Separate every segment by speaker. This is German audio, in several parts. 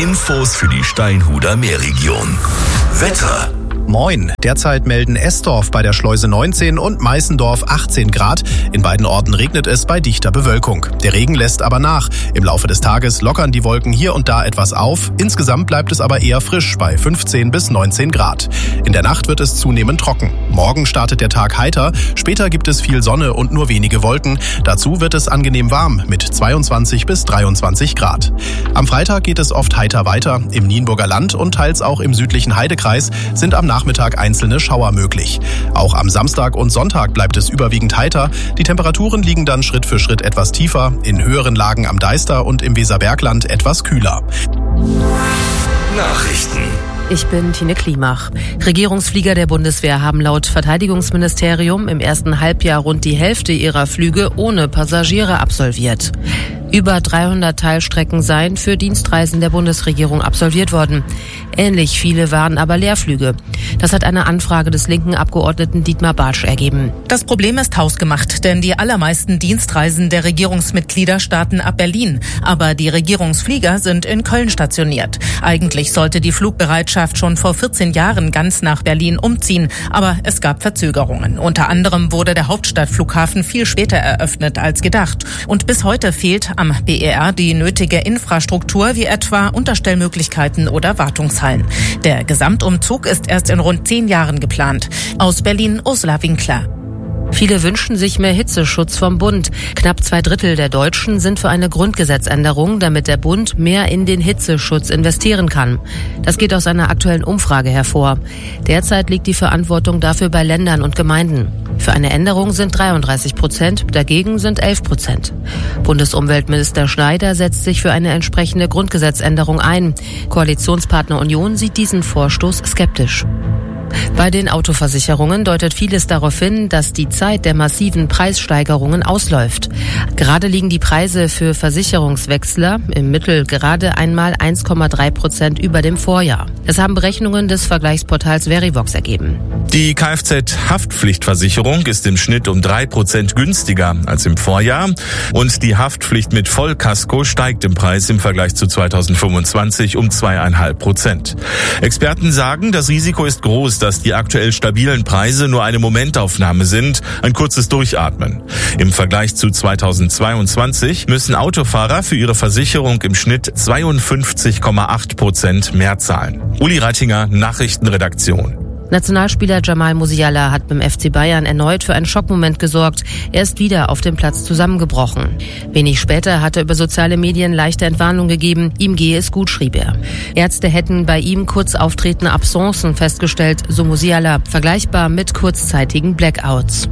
Speaker 1: Infos für die Steinhuder Meerregion. Wetter.
Speaker 2: Moin. Derzeit melden Esdorf bei der Schleuse 19 und Meißendorf 18 Grad. In beiden Orten regnet es bei dichter Bewölkung. Der Regen lässt aber nach. Im Laufe des Tages lockern die Wolken hier und da etwas auf. Insgesamt bleibt es aber eher frisch bei 15 bis 19 Grad. In der Nacht wird es zunehmend trocken. Morgen startet der Tag heiter. Später gibt es viel Sonne und nur wenige Wolken. Dazu wird es angenehm warm mit 22 bis 23 Grad. Am Freitag geht es oft heiter weiter. Im Nienburger Land und teils auch im südlichen Heidekreis sind am Nachmittag einzelne Schauer möglich. Auch am Samstag und Sonntag bleibt es überwiegend heiter. Die Temperaturen liegen dann Schritt für Schritt etwas tiefer, in höheren Lagen am Deister und im Weserbergland etwas kühler.
Speaker 1: Nachrichten.
Speaker 3: Ich bin Tine Klimach. Regierungsflieger der Bundeswehr haben laut Verteidigungsministerium im ersten Halbjahr rund die Hälfte ihrer Flüge ohne Passagiere absolviert. Über 300 Teilstrecken seien für Dienstreisen der Bundesregierung absolviert worden. Ähnlich viele waren aber Leerflüge. Das hat eine Anfrage des linken Abgeordneten Dietmar Bartsch ergeben.
Speaker 4: Das Problem ist hausgemacht, denn die allermeisten Dienstreisen der Regierungsmitglieder starten ab Berlin. Aber die Regierungsflieger sind in Köln stationiert. Eigentlich sollte die Flugbereitschaft schon vor 14 Jahren ganz nach Berlin umziehen. Aber es gab Verzögerungen. Unter anderem wurde der Hauptstadtflughafen viel später eröffnet als gedacht. Und bis heute fehlt am BER die nötige Infrastruktur, wie etwa Unterstellmöglichkeiten oder Wartungshallen. Der Gesamtumzug ist erst in rund 10 Jahren geplant. Aus Berlin Ursula Winkler.
Speaker 3: Viele wünschen sich mehr Hitzeschutz vom Bund. Knapp 2/3 der Deutschen sind für eine Grundgesetzänderung, damit der Bund mehr in den Hitzeschutz investieren kann. Das geht aus einer aktuellen Umfrage hervor. Derzeit liegt die Verantwortung dafür bei Ländern und Gemeinden. Für eine Änderung sind 33%, dagegen sind 11%. Bundesumweltminister Schneider setzt sich für eine entsprechende Grundgesetzänderung ein. Koalitionspartner Union sieht diesen Vorstoß skeptisch. Bei den Autoversicherungen deutet vieles darauf hin, dass die Zeit der massiven Preissteigerungen ausläuft. Gerade liegen die Preise für Versicherungswechsler im Mittel gerade einmal 1,3% über dem Vorjahr. Das haben Berechnungen des Vergleichsportals Verivox ergeben.
Speaker 5: Die Kfz-Haftpflichtversicherung ist im Schnitt um 3% günstiger als im Vorjahr und die Haftpflicht mit Vollkasko steigt im Preis im Vergleich zu 2025 um 2,5%. Experten sagen, das Risiko ist groß, dass die aktuell stabilen Preise nur eine Momentaufnahme sind, ein kurzes Durchatmen. Im Vergleich zu 2022 müssen Autofahrer für ihre Versicherung im Schnitt 52,8% mehr zahlen. Uli Reitinger, Nachrichtenredaktion.
Speaker 3: Nationalspieler Jamal Musiala hat beim FC Bayern erneut für einen Schockmoment gesorgt. Er ist wieder auf dem Platz zusammengebrochen. Wenig später hat er über soziale Medien leichte Entwarnung gegeben. Ihm gehe es gut, schrieb er. Ärzte hätten bei ihm kurz auftretende Absenzen festgestellt, so Musiala, vergleichbar mit kurzzeitigen Blackouts.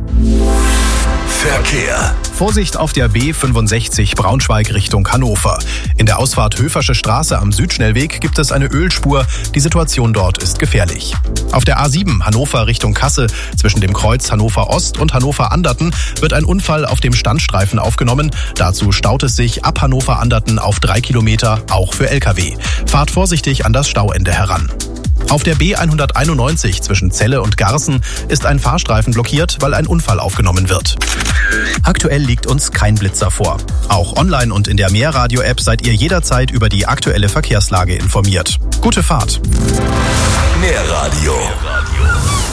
Speaker 1: Verkehr.
Speaker 2: Vorsicht auf der B65 Braunschweig Richtung Hannover. In der Ausfahrt Höfersche Straße am Südschnellweg gibt es eine Ölspur. Die Situation dort ist gefährlich. Auf der A7 Hannover Richtung Kassel zwischen dem Kreuz Hannover Ost und Hannover Anderten wird ein Unfall auf dem Standstreifen aufgenommen. Dazu staut es sich ab Hannover Anderten auf 3 Kilometer, auch für Lkw. Fahrt vorsichtig an das Stauende heran. Auf der B191 zwischen Celle und Garßen ist ein Fahrstreifen blockiert, weil ein Unfall aufgenommen wird. Aktuell liegt uns kein Blitzer vor. Auch online und in der Meerradio-App seid ihr jederzeit über die aktuelle Verkehrslage informiert. Gute Fahrt!
Speaker 1: Meerradio.